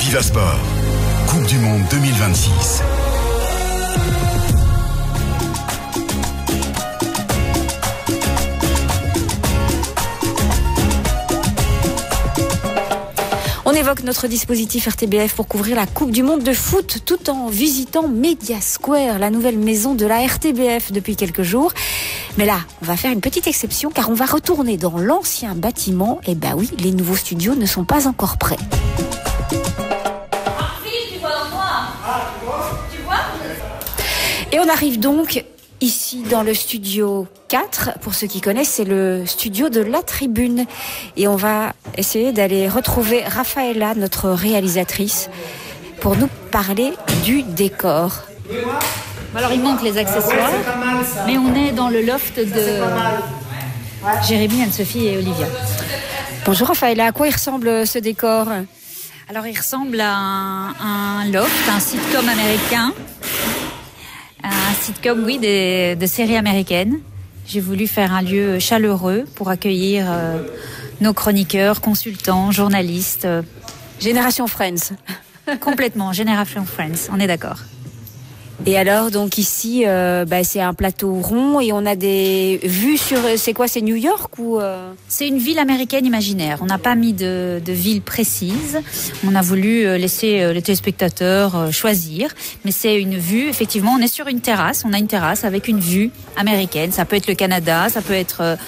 Viva Sport, Coupe du Monde 2026. On évoque notre dispositif RTBF pour couvrir la Coupe du Monde de foot tout en visitant Media Square, la nouvelle maison de la RTBF depuis quelques jours. Mais là, on va faire une petite exception car on va retourner dans l'ancien bâtiment. Et bah oui, les nouveaux studios ne sont pas encore prêts. Et on arrive donc ici dans le studio 4, pour ceux qui connaissent, c'est le studio de la tribune. Et on va essayer d'aller retrouver Rafaela, notre réalisatrice, pour nous parler du décor. Alors il manque les accessoires, mais on est dans le loft de Jérémy, Anne-Sophie et Olivia. Bonjour Rafaela, à quoi il ressemble ce décor ? Alors il ressemble à un loft, un sitcom américain. Un sitcom, oui, de séries américaines. J'ai voulu faire un lieu chaleureux pour accueillir nos chroniqueurs, consultants, journalistes. Génération Friends. Complètement, Génération Friends, on est d'accord. Et alors, donc ici, c'est un plateau rond et on a des vues sur... C'est quoi, c'est New York ou C'est une ville américaine imaginaire. On n'a pas mis de ville précise. On a voulu laisser les téléspectateurs choisir. Mais c'est une vue, effectivement, on est sur une terrasse. On a une terrasse avec une vue américaine. Ça peut être le Canada, ça peut être